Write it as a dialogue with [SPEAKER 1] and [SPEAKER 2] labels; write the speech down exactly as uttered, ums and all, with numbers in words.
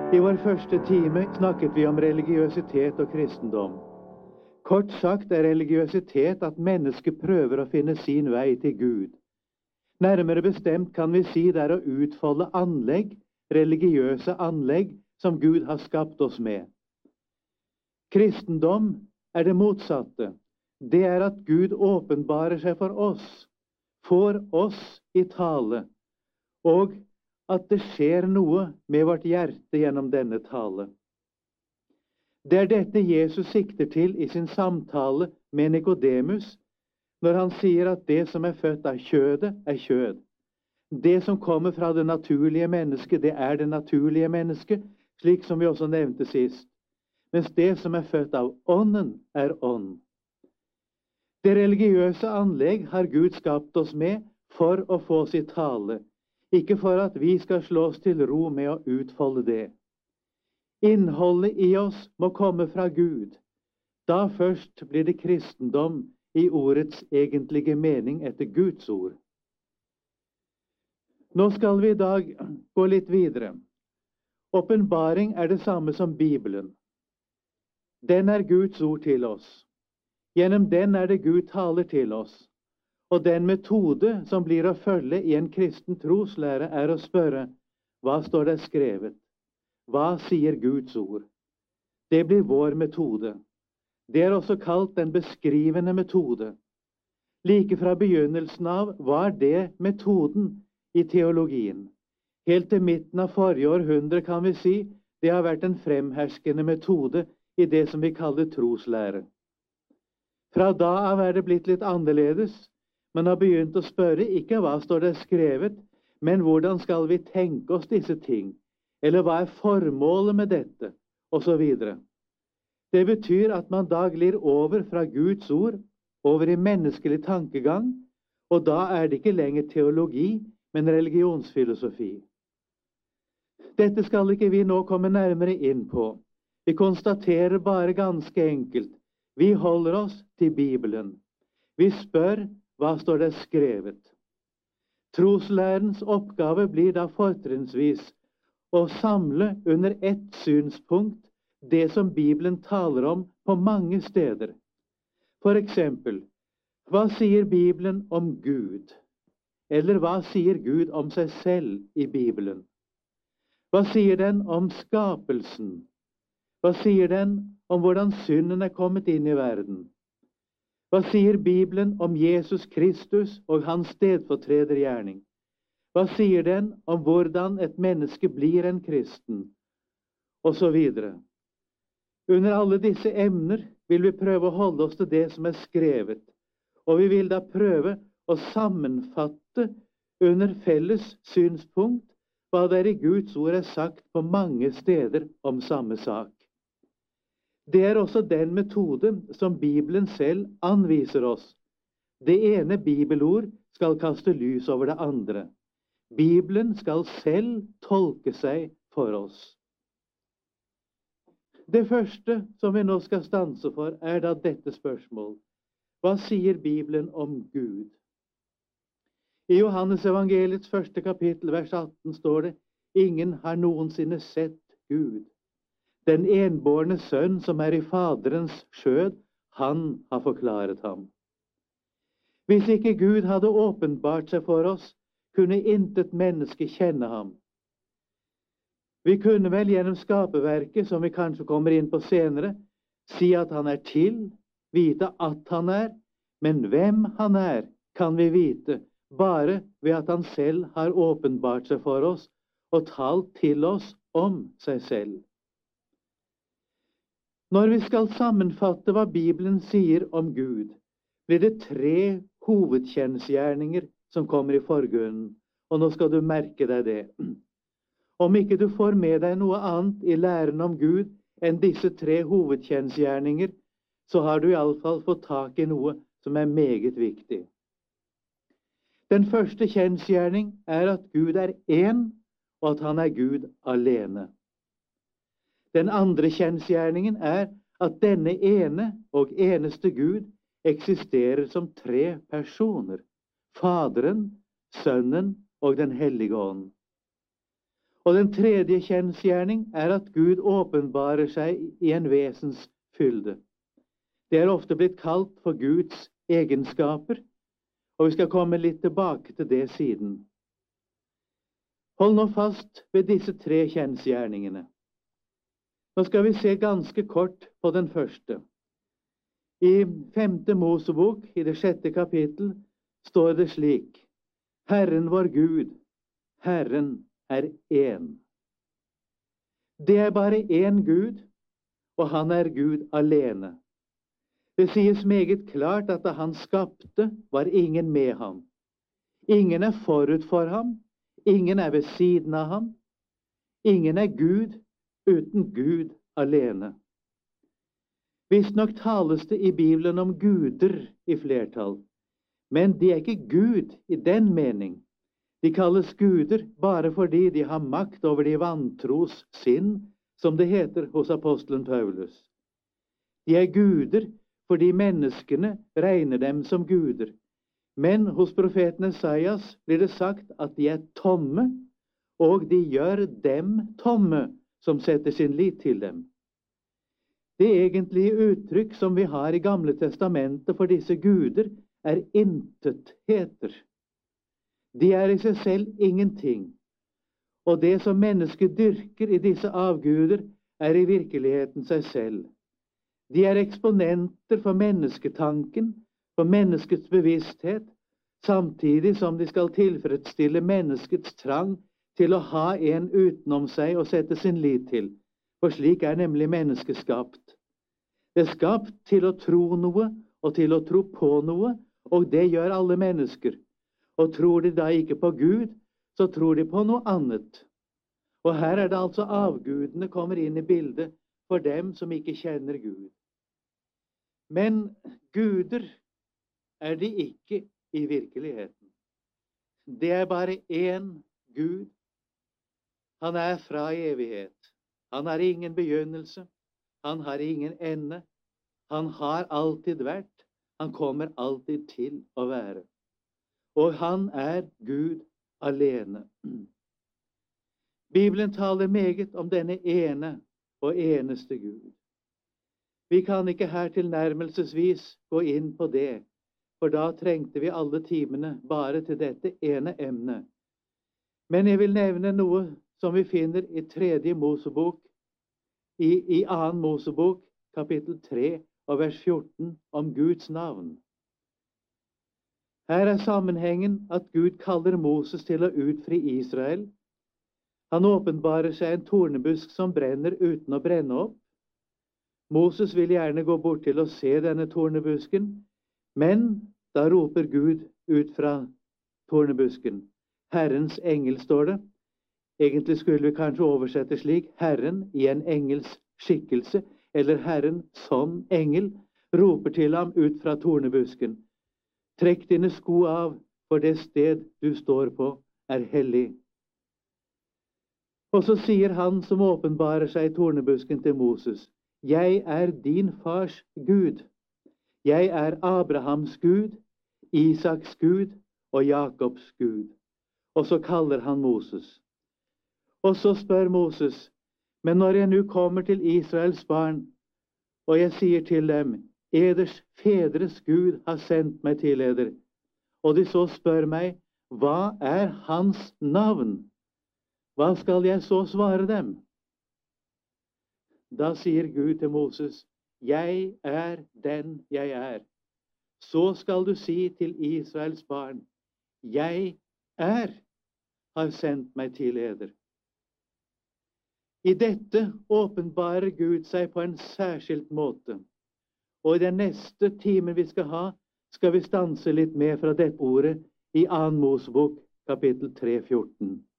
[SPEAKER 1] I vår første time snakket vi om religiøsitet og kristendom. Kort sagt er religiøsitet at mennesket prøver å finne sin vei til Gud. Nærmere bestemt kan vi si det er å utfolde anlegg, religiøse anlegg, som Gud har skapt oss med. Kristendom er det motsatte. Det er at Gud åpenbarer seg for oss, får oss i tale, og at det skjer noe med vårt hjerte gjennom denne tale. Det er dette Jesus sikter til i sin samtale med Nikodemus, når han sier at det som er født av kjødet, er kjød. Det som kommer fra det naturlige mennesket, det er det naturlige mennesket, slik som vi også nevnte sist. Mens det som er født av ånden, er ånd. Det religiøse anlegg har Gud skapt oss med for å få oss i tale, ikke for at vi skal slå oss til ro med å utfolde det. Innholdet i oss må komme fra Gud. Da først blir det kristendom i ordets egentlige mening etter Guds ord. Nå skal vi i dag gå litt videre. Åpenbaring er det samme som Bibelen. Den er Guds ord til oss. Gjennom den er det Gud taler til oss. Og den metode som blir å følge i en kristen troslære er å spørre, hva står det skrevet? Hva sier Guds ord? Det blir vår metode. Det er også kalt den beskrivende metode. Like fra begynnelsen av var det metoden i teologien. Helt til midten av forrige århundre kan vi si det har vært en fremherskende metode i det som vi kaller troslære. Fra da av er det blitt litt annerledes. Man har begynt å spørre ikke hva står det skrevet, men hvordan skal vi tenke oss disse ting? Eller hva er formålet med dette? Og så videre. Det betyr at man da glir over fra Guds ord, over i menneskelig tankegang, og da er det ikke lenger teologi, men religionsfilosofi. Dette skal ikke vi nå komme nærmere inn på. Vi konstaterer bare ganske enkelt. Vi holder oss til Bibelen. Vi spør, hva står det skrevet? Troslærens oppgave blir da fortrinnsvis å samle under ett synspunkt det som Bibelen taler om på mange steder. For eksempel, hva sier Bibelen om Gud? Eller hva sier Gud om seg selv i Bibelen? Hva sier den om skapelsen? Hva sier den om hvordan synden er kommet inn i verden? Hva sier Bibelen om Jesus Kristus og hans stedfortredergjerning? Hva sier den om hvordan et menneske blir en kristen? Og så videre. Under alle disse emner vil vi prøve å holde oss til det som er skrevet, og vi vil da prøve å sammenfatte under felles synspunkt hva det i Guds ord er sagt på mange steder om samme sak. Det er også den metode som Bibelen selv anviser oss. Det ene bibelord skal kaste lys over det andre. Bibelen skal selv tolke seg for oss. Det første som vi nå skal stanse for, er da dette spørsmål. Hva sier Bibelen om Gud? I Johannes evangeliets første kapittel, vers atten, står det, ingen har noensinne sett Gud. Den enbårne sønn som er i Faderens skjød, han har forklaret ham. Hvis ikke Gud hadde åpenbart seg for oss, kunne intet menneske kjenne ham. Vi kunne vel gjennom skaperverket, som vi kanskje kommer inn på senere, si at han er til, vite at han er, men hvem han er, kan vi vite, bare ved at han selv har åpenbart seg for oss og talt til oss om seg selv. Når vi skal sammenfatte hva Bibelen sier om Gud, blir det tre hovedkjensgjerninger som kommer i forgrunnen, og nå skal du merke deg det. Om ikke du får med deg noe annet i læren om Gud enn disse tre hovedkjensgjerninger, så har du i alle fall fått tak i noe som er meget viktig. Den første kjensgjerning er at Gud er én, og at han er Gud alene. Den andre kjensgjerningen er at denne ene og eneste Gud eksisterer som tre personer. Faderen, Sønnen og Den hellige ånd. Og den tredje kjensgjerning er at Gud åpenbarer seg i en vesensfylde. Det er ofte blitt kalt for Guds egenskaper, og vi skal komme litt tilbake til det siden. Hold nå fast ved disse tre kjensgjerningene. Nå skal vi se ganske kort på den første. I femte Mosebok, i det sjette kapittel, står det slik: Herren vår Gud, Herren er én. Det er bare én Gud, og han er Gud alene. Det sies meget klart at da han skapte, var ingen med ham. Ingen er forut for ham, ingen er ved siden av ham. Ingen er Gud uten Gud alene. Visstnok tales det i Bibelen om guder i flertall, men de er ikke Gud i den mening. De kalles guder bare fordi de har makt over de vantros sinn, som det heter hos apostelen Paulus. De er guder fordi menneskene regner dem som guder. Men hos profeten Esaias blir det sagt at de er tomme, og de gjør dem tomme som setter sin lit til dem. Det egentlige uttrykk som vi har i Gamle testamentet for disse guder, er intetheter. De er i seg selv ingenting, og det som mennesket dyrker i disse avguder, er i virkeligheten seg selv. De er eksponenter for mennesketanken, for menneskets bevissthet, samtidig som de skal tilfredsstille menneskets trang til å ha en utenom seg å sette sin lit til, for slik er nemlig mennesket skapt. Det er skapt til å tro noe og til å tro på noe, og det gjør alle mennesker. Og tror de da ikke på Gud, så tror de på noe annet. Og her er det altså avgudene kommer inn i bildet for dem som ikke kjenner Gud. Men guder er de ikke i virkeligheten. Det er bare én Gud. Han er fra evighet. Han har ingen begynnelse. Han har ingen ende. Han har alltid vært. Han kommer alltid til å være. Og han er Gud alene. Bibelen taler meget om denne ene og eneste Gud. Vi kan ikke her tilnærmelsesvis gå inn på det, for da trengte vi alle timene bare til dette ene emnet. Men jeg vil nevne noe som vi finner i tredje Mosebok, i, i annen Mosebok, kapittel tre og vers fjorten, om Guds navn. Her er sammenhengen at Gud kaller Moses til å utfri Israel. Han åpenbarer seg en tornebusk som brenner uten å brenne opp. Moses vil gjerne gå bort til å se denne tornebusken, men da roper Gud ut fra tornebusken. Herrens engel, står det. Egentlig skulle vi kanskje oversette slik: Herren i en engels skikkelse, eller Herren som engel, roper til ham ut fra tornebusken. Trekk dine sko av, for det sted du står på er hellig. Og så sier han som åpenbarer seg i tornebusken til Moses: Jeg er din fars Gud. Jeg er Abrahams Gud, Isaks Gud og Jakobs Gud. Og så kaller han Moses. Og så spør Moses: Men når jeg nå kommer til Israels barn, og jeg sier til dem: Eders fedres Gud har sendt meg til eder, og de så spør meg: Hva er hans navn? Hva skal jeg så svare dem? Da sier Gud til Moses: Jeg er den jeg er. Så skal du si til Israels barn: Jeg er, har sendt meg til eder. I dette åpenbarer Gud seg på en særskilt måte. Og i den neste timen vi skal ha, skal vi stanse litt med fra dette ordet i annen Mosebok, kapittel tre fjorten.